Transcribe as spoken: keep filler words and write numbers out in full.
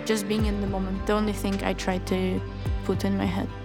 just being in the moment. The only thing I try to put in my head.